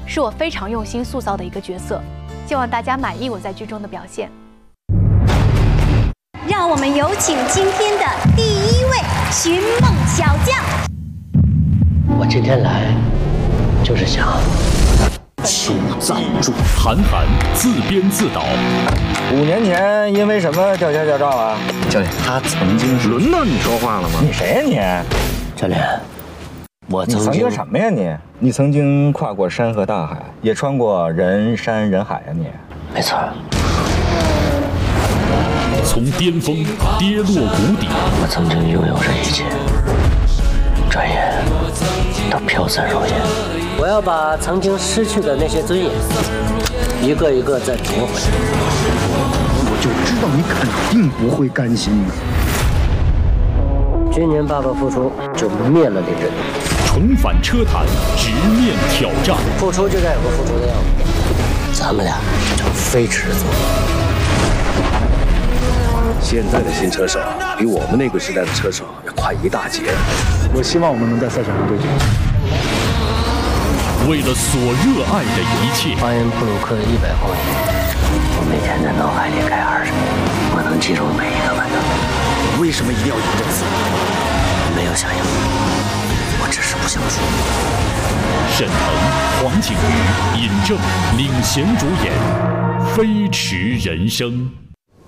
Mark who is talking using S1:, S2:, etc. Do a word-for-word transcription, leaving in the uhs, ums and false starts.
S1: 是我非常用心塑造的一个角色，希望大家满意我在剧中的表现。
S2: 让我们有请今天的第一位寻梦小将。
S3: 我今天来就是想求赞助。
S4: 韩寒自编自导。
S5: 五年前因为什么掉下驾照啊？
S3: 教练，他曾经是
S5: 轮到你说话了吗？你谁呀你？
S3: 教练，我曾经
S5: 你曾经什么呀你？你曾经跨过山河大海，也穿过人山人海呀你。
S3: 没错。
S4: 从巅峰跌落谷底，
S3: 我曾经拥有这一切，转眼都飘散如烟。我要把曾经失去的那些尊严，一个一个再夺回来。
S6: 我就知道你肯定不会甘心的。
S3: 今年爸爸复出，就灭了李振东。
S4: 重返车坛，直面挑战。
S3: 复出就该有个复出的样子，咱们俩就飞驰走。
S7: 现在的新车手比我们那个时代的车手要快一大截。
S6: 我希望我们能在赛场上对决。
S4: 为了所热爱的一切，
S3: 巴音布鲁克一百公里，我每天在脑海里开二十遍，我能记住每一个晚上。
S6: 为什么一定要赢这次？
S3: 没有想赢，我只是不想输。
S4: 沈腾、黄景瑜、尹正领衔主演《飞驰人生》。